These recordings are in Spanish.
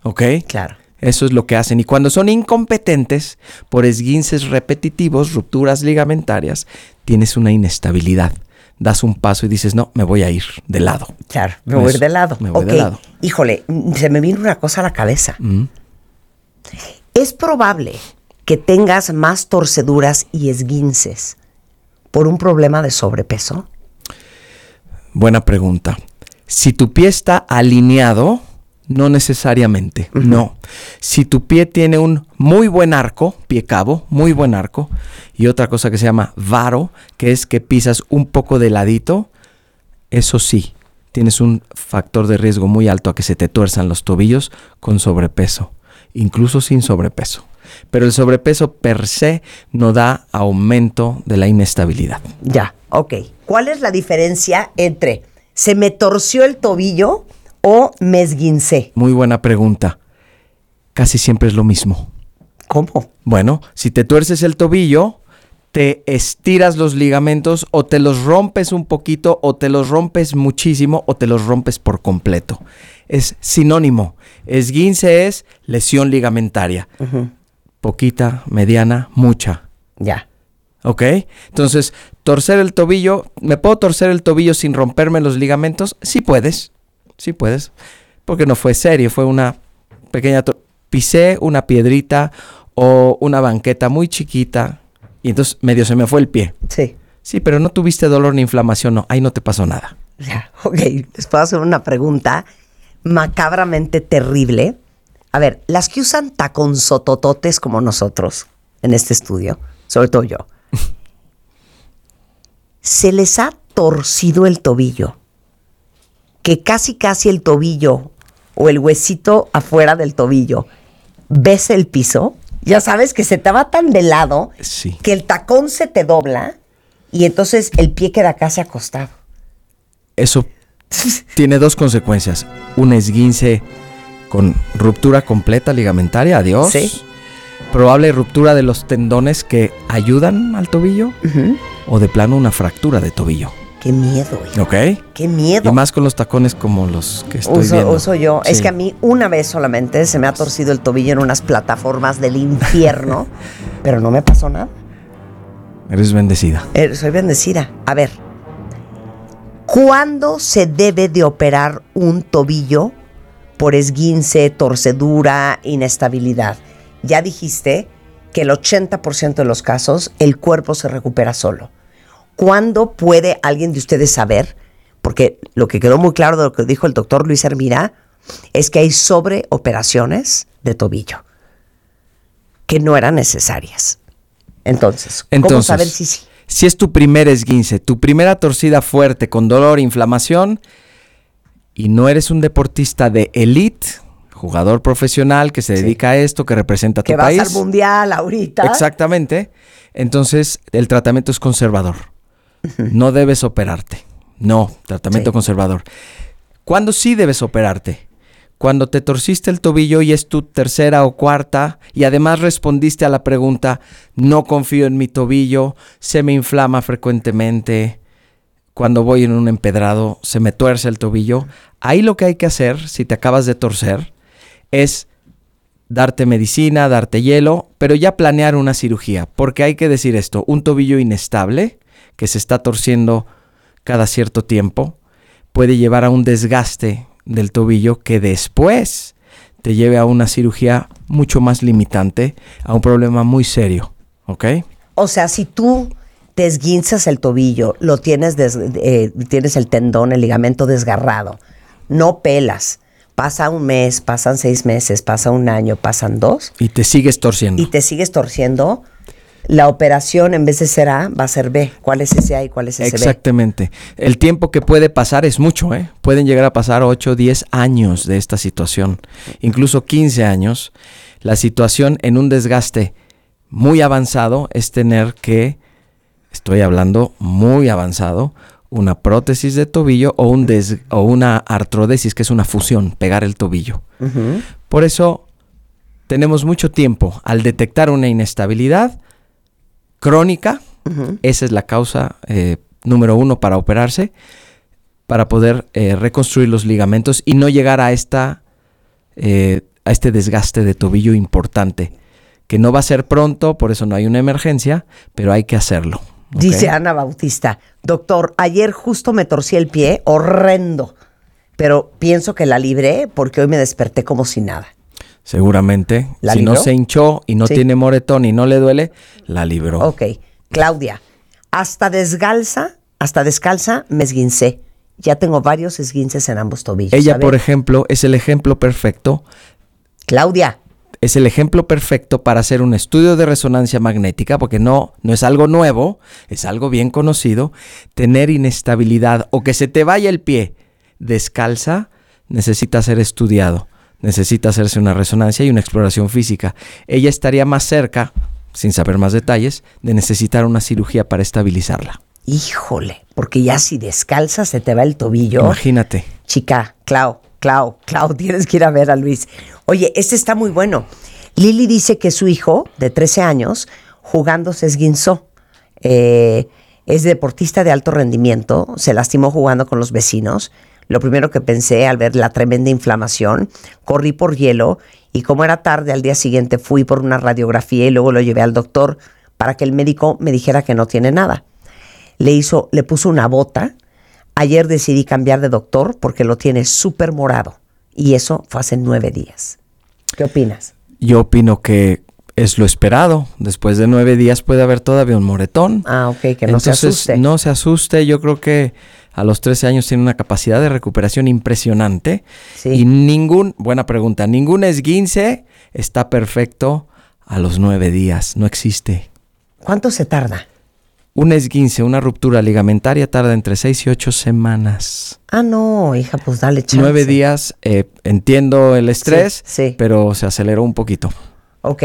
¿Ok? Claro. Eso es lo que hacen. Y cuando son incompetentes por esguinces repetitivos, rupturas ligamentarias, tienes una inestabilidad. Das un paso y dices, no, me voy a ir de lado. Claro, me voy a ir de lado. Me voy de lado. Híjole, se me vino una cosa a la cabeza. Es probable que tengas más torceduras y esguinces por un problema de sobrepeso. Buena pregunta. Si tu pie está alineado, no necesariamente, no. Si tu pie tiene un muy buen arco, pie cabo, muy buen arco, y otra cosa que se llama varo, que es que pisas un poco de ladito, eso sí, tienes un factor de riesgo muy alto a que se te tuerzan los tobillos con sobrepeso, incluso sin sobrepeso. Pero el sobrepeso per se no da aumento de la inestabilidad. Ya, ok. ¿Cuál es la diferencia entre se me torció el tobillo o me esguincé? Muy buena pregunta. Casi siempre es lo mismo. ¿Cómo? Bueno, si te tuerces el tobillo, te estiras los ligamentos o te los rompes un poquito o te los rompes muchísimo o te los rompes por completo. Es sinónimo. Esguince es lesión ligamentaria. Poquita, mediana, mucha. Ya. ¿Ok? Entonces, torcer el tobillo, ¿me puedo torcer el tobillo sin romperme los ligamentos? Sí puedes. Sí puedes. Porque no fue serio, fue una pequeña... Pisé una piedrita o una banqueta muy chiquita y entonces medio se me fue el pie. Sí. Sí, pero no tuviste dolor ni inflamación, no. Ahí no te pasó nada. Ya, ok. Les puedo hacer una pregunta macabramente terrible. A ver, las que usan taconzotototes como nosotros en este estudio, sobre todo yo, se les ha torcido el tobillo, que casi el tobillo o el huesito afuera del tobillo ves el piso, ya sabes que se te va tan de lado Sí. que el tacón se te dobla y entonces el pie queda casi acostado. Eso tiene dos consecuencias. Un esguince con ruptura completa ligamentaria, adiós. Sí. Probable ruptura de los tendones que ayudan al tobillo o de plano una fractura de tobillo. Qué miedo, hijo. ¿Ok? Qué miedo. Y más con los tacones como los que estoy viendo. Uso yo. Sí. Es que a mí una vez solamente se me ha torcido el tobillo en unas plataformas del infierno, pero no me pasó nada. Eres bendecida. Soy bendecida. A ver, ¿cuándo se debe de operar un tobillo por esguince, torcedura, inestabilidad? Ya dijiste que el 80% de los casos el cuerpo se recupera solo. ¿Cuándo puede alguien de ustedes saber? Porque lo que quedó muy claro de lo que dijo el doctor Luis Hermida es que hay sobreoperaciones de tobillo que no eran necesarias. Entonces, ¿cómo saber si sí? Si es tu primer esguince, tu primera torcida fuerte con dolor, inflamación, y no eres un deportista de élite, jugador profesional que se dedica a esto, que representa a tu país. Que vas al mundial ahorita. Exactamente. Entonces, el tratamiento es conservador. No debes operarte. No, tratamiento conservador. ¿Cuándo sí debes operarte? Cuando te torciste el tobillo y es tu tercera o cuarta y además respondiste a la pregunta, no confío en mi tobillo, se me inflama frecuentemente, cuando voy en un empedrado se me tuerce el tobillo. Ahí lo que hay que hacer, si te acabas de torcer, es darte medicina, darte hielo, pero ya planear una cirugía, porque hay que decir esto, un tobillo inestable que se está torciendo cada cierto tiempo puede llevar a un desgaste del tobillo que después te lleve a una cirugía mucho más limitante, a un problema muy serio, ¿ok? O sea, si tú te esguinzas el tobillo, lo tienes el tendón, el ligamento desgarrado, no pelas, pasa un mes, pasan 6 meses, pasa un año, pasan 2. Y te sigues torciendo. Y te sigues torciendo. La operación en vez de ser A va a ser B. ¿Cuál es ese A y cuál es ese B? Exactamente. El tiempo que puede pasar es mucho, ¿eh? Pueden llegar a pasar 8, 10 años de esta situación, incluso 15 años. La situación en un desgaste muy avanzado es tener que, estoy hablando muy avanzado, una prótesis de tobillo o una artrodesis, que es una fusión, pegar el tobillo. Por eso tenemos mucho tiempo al detectar una inestabilidad crónica. Esa es la causa número 1 para operarse, para poder reconstruir los ligamentos y no llegar a esta a este desgaste de tobillo importante, que no va a ser pronto, por eso no hay una emergencia, pero hay que hacerlo. ¿Okay? Dice Ana Bautista, doctor, ayer justo me torcí el pie, horrendo, pero pienso que la libré porque hoy me desperté como si nada. Seguramente. ¿La si libró? no se hinchó y no Sí. tiene moretón y no le duele, la libró. Ok, Claudia, hasta descalza me esguincé. Ya tengo varios esguinces en ambos tobillos. Ella, ¿sabe? por ejemplo, es el ejemplo perfecto. Claudia, Es el ejemplo perfecto para hacer un estudio de resonancia magnética, porque no es algo nuevo, es algo bien conocido. Tener inestabilidad o que se te vaya el pie descalza necesita ser estudiado. Necesita hacerse una resonancia y una exploración física. Ella estaría más cerca, sin saber más detalles, de necesitar una cirugía para estabilizarla. híjole, porque ya si descalza se te va el tobillo. Imagínate. Chica, Clau, tienes que ir a ver a Luis. Oye, este está muy bueno. Lili dice que su hijo, de 13 años, jugando se esguinzó. Es deportista de alto rendimiento, se lastimó jugando con los vecinos. Lo primero que pensé al ver la tremenda inflamación, corrí por hielo y como era tarde al día siguiente fui por una radiografía y luego lo llevé al doctor para que el médico me dijera que no tiene nada. Le puso una bota. Ayer decidí cambiar de doctor porque lo tiene súper morado. Y eso fue hace 9 días. ¿Qué opinas? Yo opino que es lo esperado. Después de 9 días puede haber todavía un moretón. Ah, ok, que no se Entonces, asuste. no se asuste. Yo creo que a los 13 años tiene una capacidad de recuperación impresionante. Sí. Y buena pregunta, ningún esguince está perfecto a los 9 días. No existe. ¿Cuánto se tarda? Un esguince, una ruptura ligamentaria tarda entre 6 y 8 semanas. Ah, no, hija, pues dale chance. 9 días, entiendo el estrés, Sí, sí. pero se aceleró un poquito. Ok.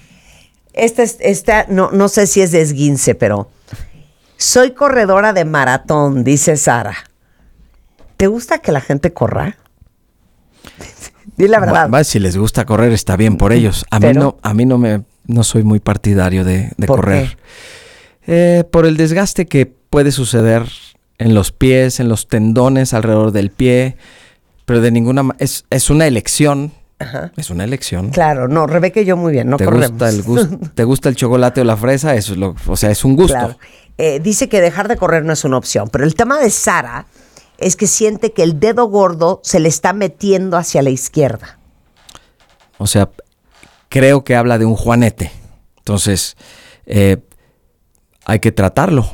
Esta no sé si es de esguince, pero... Soy corredora de maratón, dice Sara. ¿Te gusta que la gente corra? Di la verdad. Si les gusta correr, está bien por ellos. Pero- A mí no soy muy partidario de ¿Por correr. Por el desgaste que puede suceder en los pies, en los tendones alrededor del pie, pero de ninguna manera, es una elección. Ajá. Es una elección. Claro, no, Rebeca y yo muy bien, no corremos. ¿Te gusta el chocolate o la fresa? Eso es es un gusto. Claro. Dice que dejar de correr no es una opción, pero el tema de Sara es que siente que el dedo gordo se le está metiendo hacia la izquierda. O sea, creo que habla de un juanete. Entonces, hay que tratarlo.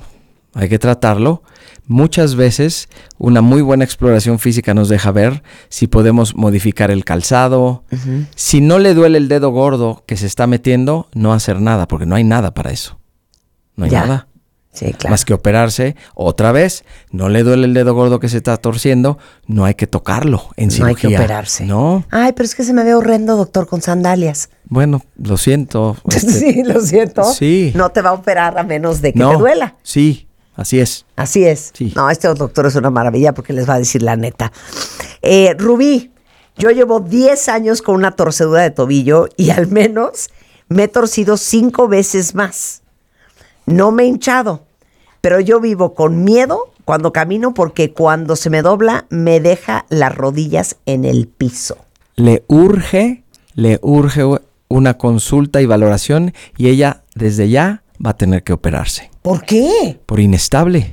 Muchas veces una muy buena exploración física nos deja ver si podemos modificar el calzado. Uh-huh. Si no le duele el dedo gordo que se está metiendo, no hacer nada, porque no hay nada para eso. No hay nada. Sí, claro. Más que operarse. Otra vez, no le duele el dedo gordo que se está torciendo, no hay que tocarlo en cirugía. No hay que operarse. No. Ay, pero es que se me ve horrendo, doctor, con sandalias. Bueno, lo siento. Sí, lo siento. Sí. No te va a operar a menos de que te duela. Sí, así es. Así es. Sí. No, este doctor es una maravilla porque les va a decir la neta. Rubí, yo llevo 10 años con una torcedura de tobillo y al menos me he torcido 5 veces más. No me he hinchado, pero yo vivo con miedo cuando camino porque cuando se me dobla me deja las rodillas en el piso. Le urge una consulta y valoración y ella desde ya va a tener que operarse. ¿Por qué? Por inestable.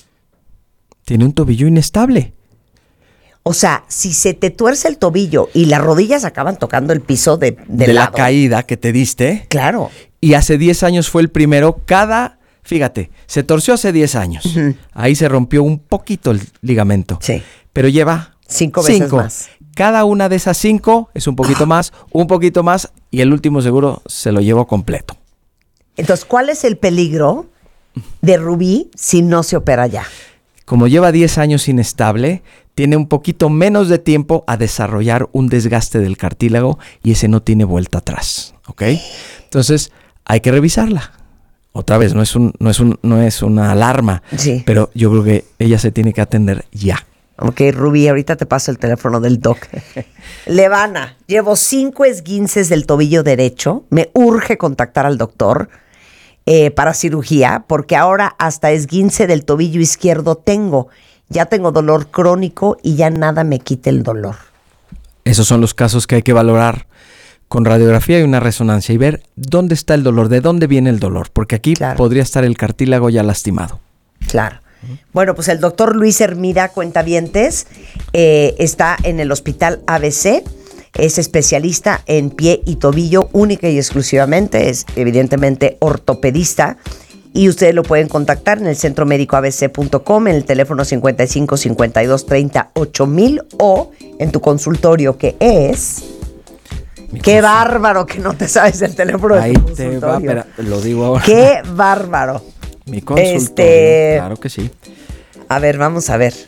Tiene un tobillo inestable. O sea, si se te tuerce el tobillo y las rodillas acaban tocando el piso de la lado. caída que te diste. Claro. Y hace 10 años fue el primero. Fíjate, se torció hace 10 años. Uh-huh. Ahí se rompió un poquito el ligamento. Sí. Pero lleva 5 veces más. Cada una de esas 5 es un poquito más y el último seguro se lo llevó completo. Entonces, ¿cuál es el peligro de Rubí si no se opera ya? Como lleva 10 años inestable, tiene un poquito menos de tiempo a desarrollar un desgaste del cartílago y ese no tiene vuelta atrás, ¿ok? Entonces, hay que revisarla. Otra vez, no es una alarma, sí. Pero yo creo que ella se tiene que atender ya. Ok, Rubí, ahorita te paso el teléfono del doc. Levana, llevo 5 esguinces del tobillo derecho. Me urge contactar al doctor para cirugía porque ahora hasta esguince del tobillo izquierdo tengo. Ya tengo dolor crónico y ya nada me quita el dolor. Esos son los casos que hay que valorar. con radiografía y una resonancia y ver dónde está el dolor, de dónde viene el dolor, porque aquí podría estar el cartílago ya lastimado. Claro. Bueno, pues el doctor Luis Hermida, cuentavientes, está en el Hospital ABC, es especialista en pie y tobillo única y exclusivamente, es evidentemente ortopedista, y ustedes lo pueden contactar en el centromédicoabc.com, en el teléfono 55 52 30 8000 o en tu consultorio, que es... ¡Qué bárbaro que no te sabes el teléfono de tu consultorio! Ahí te va, pero lo digo ahora. ¡Qué bárbaro! Mi consultorio, claro que sí. A ver, vamos a ver.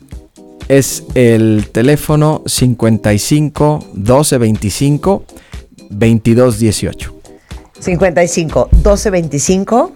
Es el teléfono 55 12 25 22 18. 55 12 25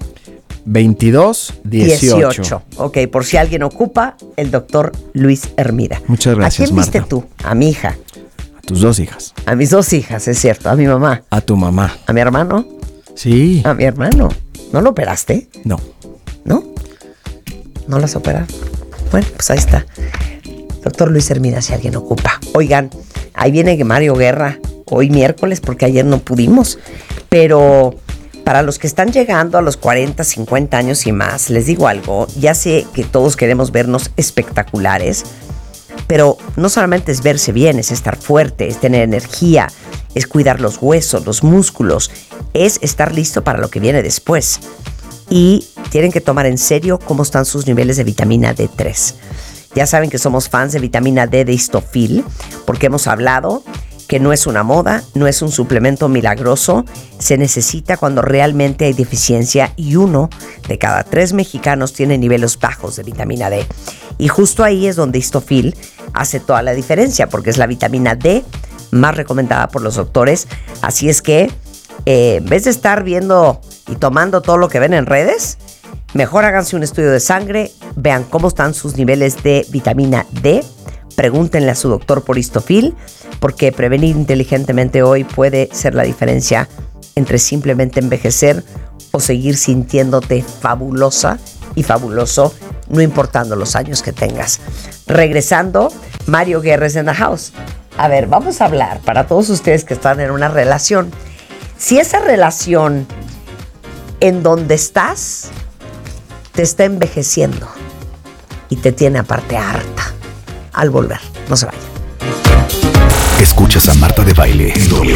22 18. Ok, por si alguien ocupa, el doctor Luis Hermida. Muchas gracias, ¿A quién Marta? viste tú? A mi hija. A tus 2 hijas. A mis 2 hijas, es cierto. A mi mamá. A tu mamá. ¿A mi hermano? Sí. A mi hermano. ¿No lo operaste? No. ¿No? ¿No las operaron? Bueno, pues ahí está. Doctor Luis Hermida, si alguien ocupa. Oigan, ahí viene Mario Guerra, hoy miércoles, porque ayer no pudimos. Pero para los que están llegando a los 40, 50 años y más, les digo algo, ya sé que todos queremos vernos espectaculares, pero no solamente es verse bien, es estar fuerte, es tener energía, es cuidar los huesos, los músculos, es estar listo para lo que viene después. Y tienen que tomar en serio cómo están sus niveles de vitamina D3. Ya saben que somos fans de vitamina D de Histofil, porque hemos hablado que no es una moda, no es un suplemento milagroso, se necesita cuando realmente hay deficiencia y 1 de cada 3 mexicanos tiene niveles bajos de vitamina D. Y justo ahí es donde Histofil hace toda la diferencia, porque es la vitamina D más recomendada por los doctores. Así es que en vez de estar viendo y tomando todo lo que ven en redes, mejor háganse un estudio de sangre, vean cómo están sus niveles de vitamina D, pregúntenle a su doctor por Histofil, porque prevenir inteligentemente hoy puede ser la diferencia entre simplemente envejecer o seguir sintiéndote fabulosa y fabuloso, no importando los años que tengas. Regresando, Mario Guerra in the house. A ver, vamos a hablar para todos ustedes que están en una relación. Si esa relación en donde estás te está envejeciendo y te tiene aparte harta, al volver, no se vayan. Escuchas a Marta de Baile en W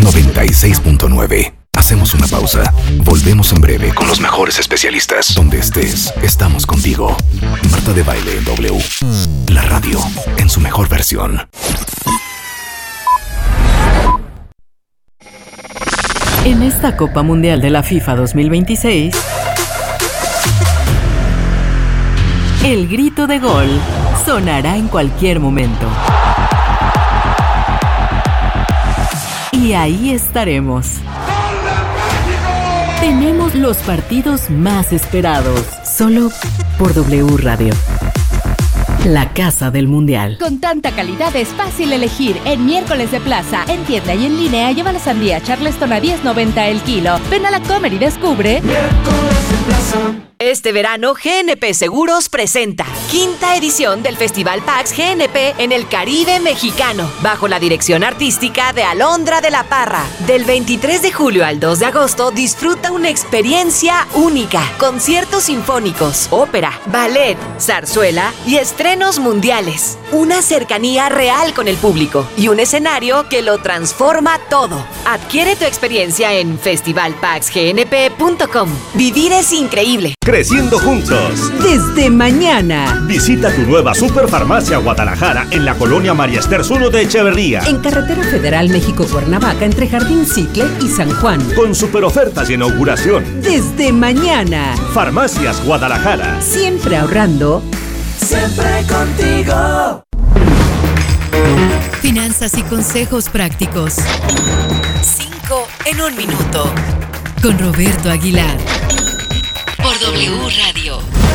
96.9. Hacemos una pausa. Volvemos en breve con los mejores especialistas. Donde estés, estamos contigo. Marta de Baile en W. La radio en su mejor versión. En esta Copa Mundial de la FIFA 2026, el grito de gol sonará en cualquier momento. Y ahí estaremos. Tenemos los partidos más esperados, solo por W Radio. La casa del mundial. Con tanta calidad es fácil elegir. En Miércoles de Plaza, en tienda y en línea, lleva la sandía Charleston a $10.90 el kilo. Ven a la Comer y descubre. Miércoles de Plaza. Este verano, GNP Seguros presenta 5ª edición del Festival PAX GNP en el Caribe mexicano, bajo la dirección artística de Alondra de la Parra. Del 23 de julio al 2 de agosto, disfruta una experiencia única. Conciertos sinfónicos, ópera, ballet, zarzuela y estrenos mundiales. Una cercanía real con el público y un escenario que lo transforma todo. Adquiere tu experiencia en festivalpaxgnp.com. Vivir es increíble. Creciendo juntos. Desde mañana. Visita tu nueva Superfarmacia Guadalajara en la colonia María Esther 1 de Echeverría. En Carretera Federal México-Cuernavaca, entre Jardín Cicle y San Juan. Con super ofertas de inauguración. Desde mañana. Farmacias Guadalajara. Siempre ahorrando. Siempre contigo. Finanzas y consejos prácticos. 5 en 1 minuto. Con Roberto Aguilar. Por W Radio.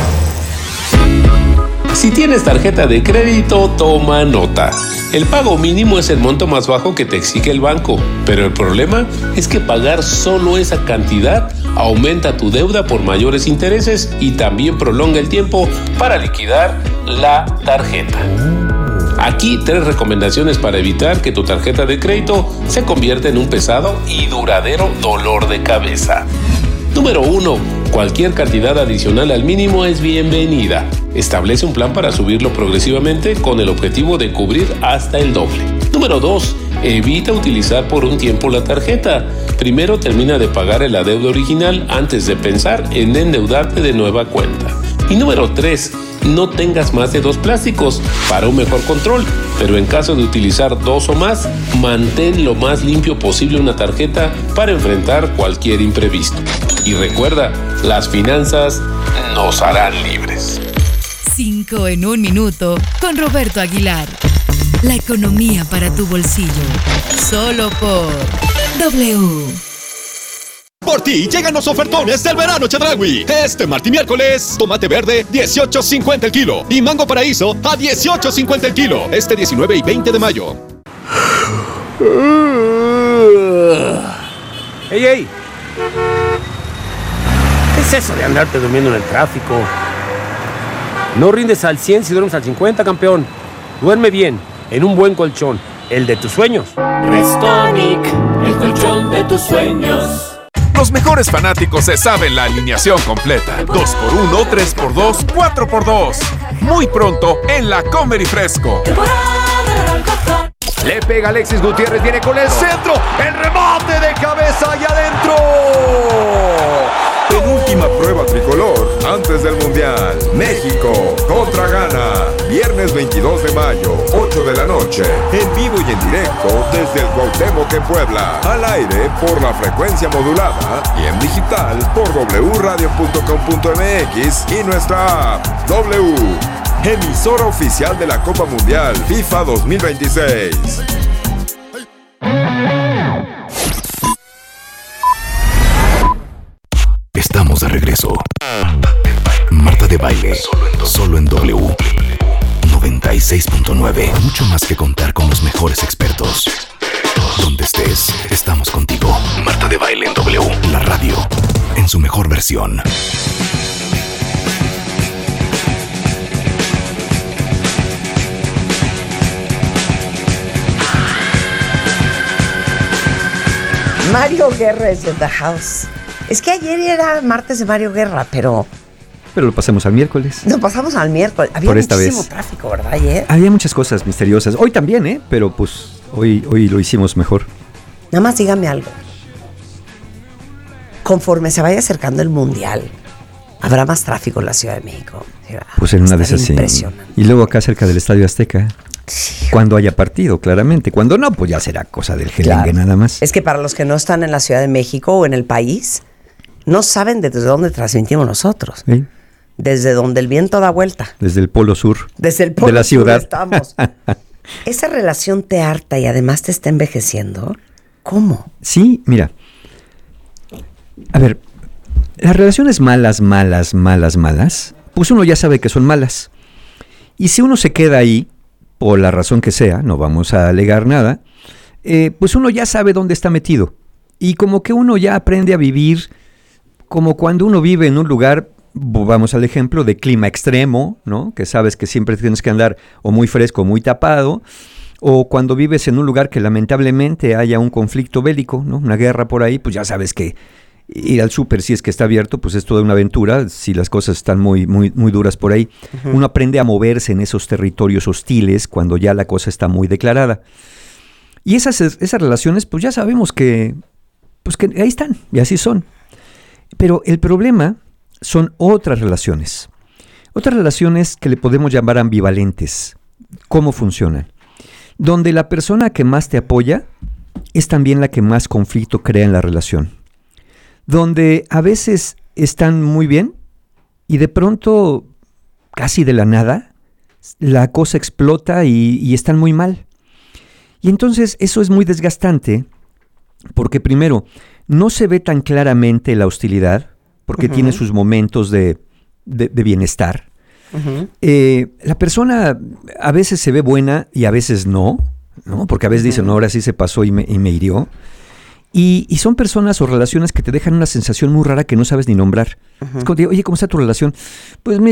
Si tienes tarjeta de crédito, toma nota. El pago mínimo es el monto más bajo que te exige el banco, pero el problema es que pagar solo esa cantidad aumenta tu deuda por mayores intereses y también prolonga el tiempo para liquidar la tarjeta. Aquí 3 recomendaciones para evitar que tu tarjeta de crédito se convierta en un pesado y duradero dolor de cabeza. Número 1. Cualquier cantidad adicional al mínimo es bienvenida. Establece un plan para subirlo progresivamente con el objetivo de cubrir hasta el doble. Número 2. Evita utilizar por un tiempo la tarjeta. Primero termina de pagar el adeudo original antes de pensar en endeudarte de nueva cuenta. Y número 3. No tengas más de 2 plásticos para un mejor control, pero en caso de utilizar 2 o más, mantén lo más limpio posible una tarjeta para enfrentar cualquier imprevisto. Y recuerda, las finanzas nos harán libres. 5 en 1 minuto con Roberto Aguilar. La economía para tu bolsillo. Solo por W. Por ti llegan los ofertones del verano Chedraui. Este martes y miércoles, tomate verde 18.50 el kilo y mango paraíso a 18.50 el kilo. Este 19 y 20 de mayo. ¡Ey! ¿Qué es eso de andarte durmiendo en el tráfico? No rindes al 100 si duermes al 50, campeón. Duerme bien, en un buen colchón, el de tus sueños. Restonic, el colchón de tus sueños. Los mejores fanáticos se saben la alineación completa. 2x1, 3x2, 4x2. Muy pronto en la Comer y Fresco. Le pega Alexis Gutiérrez, viene con el centro. El remate de cabeza y adentro. Penúltima prueba tricolor antes del Mundial. México contra Ghana. Viernes 22 de mayo, 8 de la noche. En vivo y en directo desde el Cuauhtémoc en Puebla. Al aire por la frecuencia modulada y en digital por wradio.com.mx y nuestra app W. Emisora oficial de la Copa Mundial FIFA 2026. Estamos de regreso. Marta de Baile, solo en W 96.9. Mucho más que contar con los mejores expertos. Donde estés, estamos contigo. Marta de Baile en W, la radio, en su mejor versión. Mario Guerra es in the house. Es que ayer era martes de Mario Guerra, pero lo pasamos al miércoles. Lo pasamos al miércoles. Había muchísimo tráfico, ¿verdad, ayer? Había muchas cosas misteriosas. Hoy también, pero pues hoy lo hicimos mejor. Nada más dígame algo. Conforme se vaya acercando el Mundial, habrá más tráfico en la Ciudad de México. Pues en una de esas sí. Impresionante. Y luego acá cerca del Estadio Azteca. Sí. Cuando haya partido, claramente. Cuando no, pues ya será cosa del gelengue nada más. Es que para los que no están en la Ciudad de México o en el país, no saben desde dónde transmitimos nosotros. ¿Sí? Desde donde el viento da vuelta. Desde el polo sur. Desde el polo de la sur ciudad. Estamos. ¿Esa relación te harta y además te está envejeciendo? ¿Cómo? Sí, mira. A ver, las relaciones malas, pues uno ya sabe que son malas. Y si uno se queda ahí, por la razón que sea, no vamos a alegar nada, pues uno ya sabe dónde está metido. Y como que uno ya aprende a vivir como cuando uno vive en un lugar, vamos al ejemplo, de clima extremo, ¿no? Que sabes que siempre tienes que andar o muy fresco o muy tapado, o cuando vives en un lugar que lamentablemente haya un conflicto bélico, ¿no? Una guerra por ahí, pues ya sabes que ir al súper, si es que está abierto, pues es toda una aventura, si las cosas están muy duras por ahí. Uh-huh. Uno aprende a moverse en esos territorios hostiles cuando ya la cosa está muy declarada. Y esas relaciones, pues ya sabemos que ahí están, y así son. Pero el problema son otras relaciones que le podemos llamar ambivalentes. ¿Cómo funcionan? Donde la persona que más te apoya es también la que más conflicto crea en la relación. Donde a veces están muy bien y de pronto, casi de la nada, la cosa explota y están muy mal. Y entonces eso es muy desgastante porque primero, no se ve tan claramente la hostilidad porque tiene sus momentos de bienestar. Uh-huh. La persona a veces se ve buena y a veces no, porque a veces dicen, no, ahora sí se pasó y me hirió. Y son personas o relaciones que te dejan una sensación muy rara que no sabes ni nombrar. Uh-huh. Es como te digo, oye, ¿cómo está tu relación? Pues mira,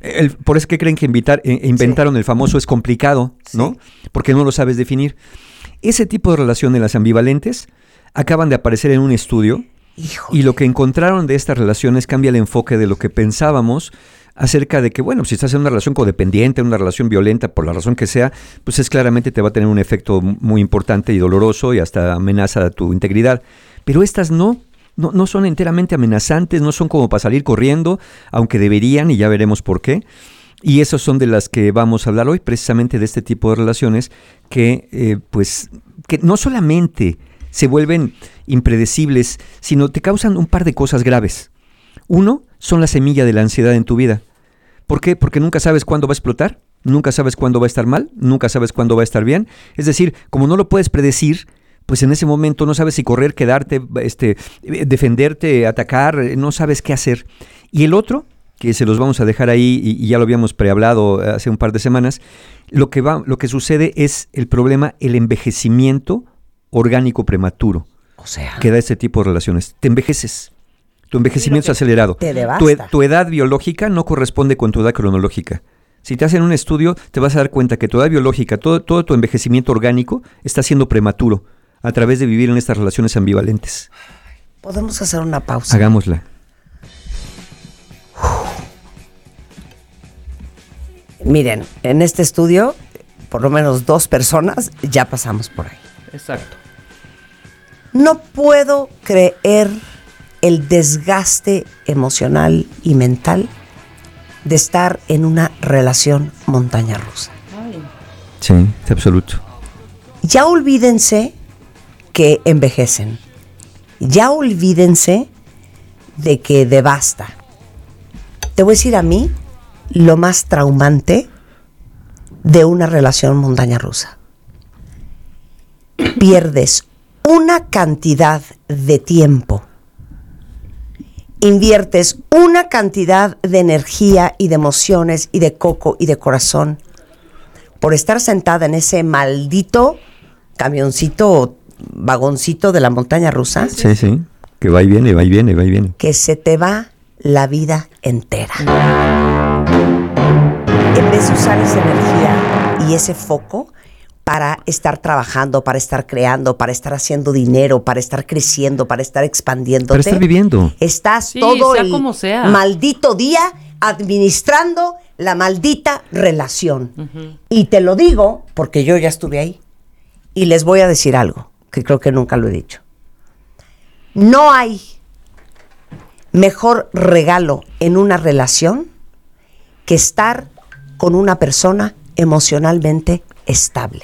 Por eso que creen que inventaron el famoso es complicado, ¿no? Porque no lo sabes definir. Ese tipo de relaciones, las ambivalentes, acaban de aparecer en un estudio. Híjole. Y lo que encontraron de estas relaciones cambia el enfoque de lo que pensábamos acerca de que, bueno, si estás en una relación codependiente, una relación violenta, por la razón que sea, pues claramente te va a tener un efecto muy importante y doloroso y hasta amenaza a tu integridad. Pero estas no son enteramente amenazantes, no son como para salir corriendo, aunque deberían, y ya veremos por qué. Y esas son de las que vamos a hablar hoy, precisamente de este tipo de relaciones que no solamente se vuelven impredecibles, sino te causan un par de cosas graves. Uno, son la semilla de la ansiedad en tu vida. ¿Por qué? Porque nunca sabes cuándo va a explotar, nunca sabes cuándo va a estar mal, nunca sabes cuándo va a estar bien. Es decir, como no lo puedes predecir, pues en ese momento no sabes si correr, quedarte, defenderte, atacar, no sabes qué hacer. Y el otro, que se los vamos a dejar ahí y ya lo habíamos prehablado hace un par de semanas, lo que sucede es el problema, el envejecimiento orgánico prematuro. O sea, que da este tipo de relaciones. Te envejeces. Tu envejecimiento es acelerado. Te devasta. Tu edad biológica no corresponde con tu edad cronológica. Si te hacen un estudio, te vas a dar cuenta que tu edad biológica, todo tu envejecimiento orgánico está siendo prematuro a través de vivir en estas relaciones ambivalentes. ¿Podemos hacer una pausa? Hagámosla. Miren, en este estudio, por lo menos 2 personas ya pasamos por ahí. Exacto. No puedo creer el desgaste emocional y mental de estar en una relación montaña rusa. Sí, es absoluto. Ya olvídense que envejecen. Ya olvídense de que devasta. Te voy a decir a mí lo más traumante de una relación montaña rusa. Pierdes una cantidad de tiempo, inviertes una cantidad de energía y de emociones y de coco y de corazón por estar sentada en ese maldito camioncito o vagoncito de la montaña rusa. Sí, sí, que va y viene, va y viene, va y viene. Que se te va la vida entera. En vez de usar esa energía y ese foco para estar trabajando, para estar creando, para estar haciendo dinero, para estar creciendo, para estar expandiéndote. Para estar viviendo. Estás todo sea el como sea. maldito día administrando la maldita relación. Uh-huh. Y te lo digo porque yo ya estuve ahí. Y les voy a decir algo que creo que nunca lo he dicho. No hay mejor regalo en una relación que estar con una persona emocionalmente estable.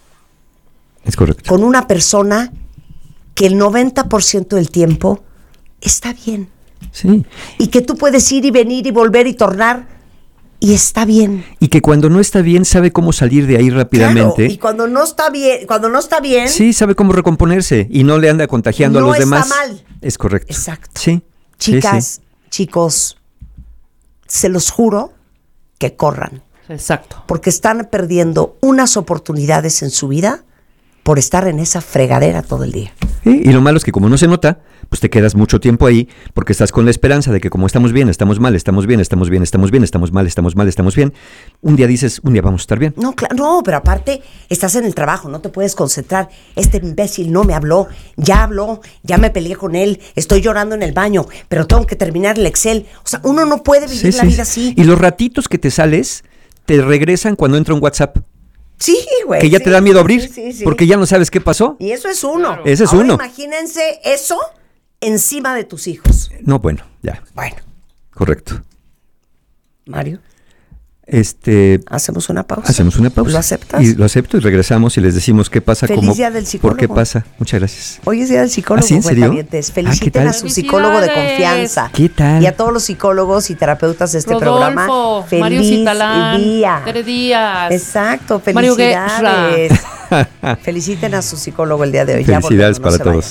Es correcto. Con una persona que el 90% del tiempo está bien. Sí. Y que tú puedes ir y venir y volver y tornar y está bien. Y que cuando no está bien sabe cómo salir de ahí rápidamente. Claro, y cuando no está bien, sí, sabe cómo recomponerse y no le anda contagiando a los demás. No está mal. Es correcto. Exacto. Sí. Chicas, sí. chicos, se los juro que corran. Exacto. Porque están perdiendo unas oportunidades en su vida por estar en esa fregadera todo el día. Sí, y lo malo es que como no se nota, pues te quedas mucho tiempo ahí porque estás con la esperanza de que como estamos bien, estamos mal, estamos bien, estamos bien, estamos bien, estamos mal, estamos mal, estamos bien. Un día dices, un día vamos a estar bien. No, claro, no, pero aparte estás en el trabajo, no te puedes concentrar. Este imbécil no me habló, ya me peleé con él, estoy llorando en el baño, pero tengo que terminar el Excel. O sea, uno no puede vivir la vida así. Y los ratitos que te sales, te regresan cuando entra un WhatsApp. Sí, güey. Que ya te da miedo abrir, sí. porque ya no sabes qué pasó. Y eso es uno. Claro. Ese es ahora uno. Imagínense eso encima de tus hijos. No, bueno, ya. Bueno. Correcto. Mario. Hacemos una pausa. ¿Lo aceptas? Y lo acepto y regresamos y les decimos qué pasa. Feliz día del psicólogo. ¿Por qué pasa? Muchas gracias. Hoy es día del psicólogo. ¿Ah, sí? ¿En serio? Feliciten a su psicólogo de confianza. ¿Qué tal? Y a todos los psicólogos y terapeutas de este programa. Feliz Mario Citalán, día. Tere Díaz. Exacto, felicidades. Feliciten a su psicólogo el día de hoy. Felicidades para todos.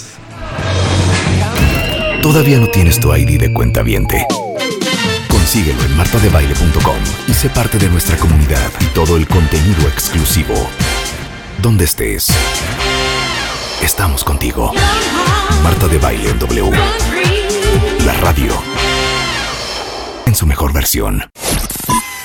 ¿Todavía no tienes tu ID de cuentaviente? Consíguelo en martadebaile.com y sé parte de nuestra comunidad y todo el contenido exclusivo. Donde estés, estamos contigo. Marta de Baile en W. La radio en su mejor versión.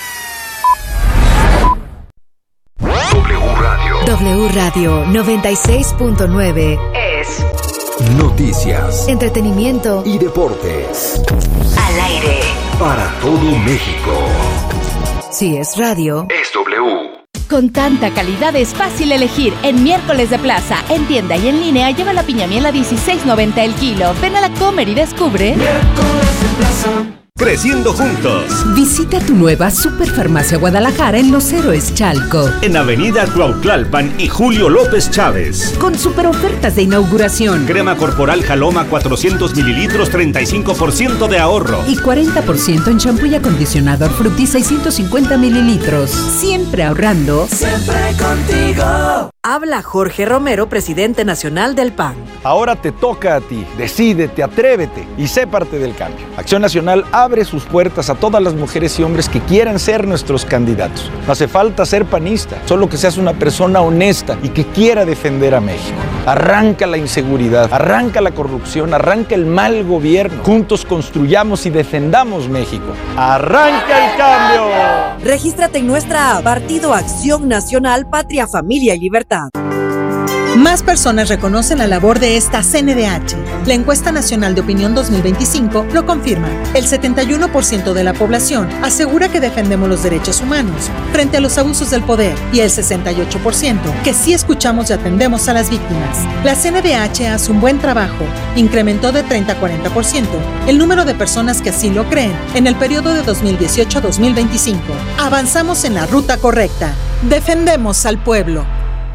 W Radio 96.9 es Noticias, entretenimiento y deportes. Al aire. Para todo México. Si es radio, es W. Con tanta calidad es fácil elegir. En Miércoles de Plaza, en tienda y en línea, lleva la piñamiel a $16.90 el kilo. Ven a la Comer y descubre. Miércoles de Plaza. Creciendo juntos. Visita tu nueva Superfarmacia Guadalajara en Los Héroes Chalco. En Avenida Cuautlalpan y Julio López Chávez. Con super ofertas de inauguración. Crema corporal Jaloma 400 mililitros, 35% de ahorro. Y 40% en champú y acondicionador Frutti 650 mililitros. Siempre ahorrando. Siempre contigo. Habla Jorge Romero, presidente nacional del PAN. Ahora te toca a ti. Decídete, atrévete y sé parte del cambio. Acción Nacional abre sus puertas a todas las mujeres y hombres que quieran ser nuestros candidatos. No hace falta ser panista, solo que seas una persona honesta y que quiera defender a México. Arranca la inseguridad, arranca la corrupción, arranca el mal gobierno. Juntos construyamos y defendamos México. ¡Arranca el cambio! Regístrate en nuestra app Partido Acción Nacional, Patria, Familia y Libertad. Más personas reconocen la labor de esta CNDH. La encuesta nacional de opinión 2025 lo confirma. El 71% de la población asegura que defendemos los derechos humanos frente a los abusos del poder y el 68% que sí escuchamos y atendemos a las víctimas. La CNDH hace un buen trabajo. Incrementó de 30 a 40% el número de personas que así lo creen en el periodo de 2018 a 2025. Avanzamos en la ruta correcta. Defendemos al pueblo.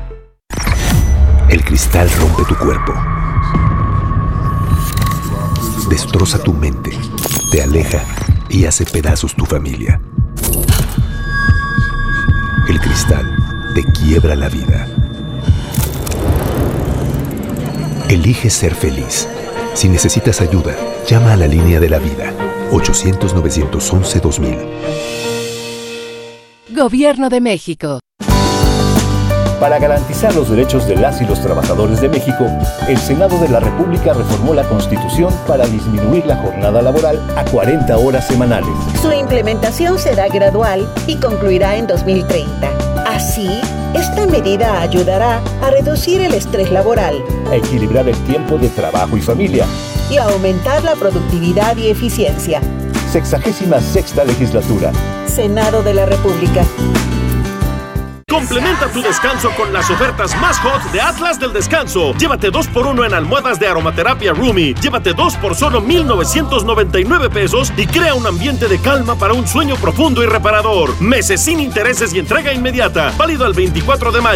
El cristal rompe tu cuerpo, destroza tu mente, te aleja y hace pedazos tu familia. El cristal te quiebra la vida. Elige ser feliz. Si necesitas ayuda, llama a la línea de la vida, 800-911-2000. Gobierno de México. Para garantizar los derechos de las y los trabajadores de México, el Senado de la República reformó la Constitución para disminuir la jornada laboral a 40 horas semanales. Su implementación será gradual y concluirá en 2030. Así, esta medida ayudará a reducir el estrés laboral, a equilibrar el tiempo de trabajo y familia y a aumentar la productividad y eficiencia. 66ª Legislatura. Senado de la República. Complementa tu descanso con las ofertas más hot de Atlas del Descanso. Llévate 2x1 en almohadas de aromaterapia Rumi. Llévate 2 por solo $1,999 y crea un ambiente de calma para un sueño profundo y reparador. Meses sin intereses y entrega inmediata. Válido al 24 de mayo.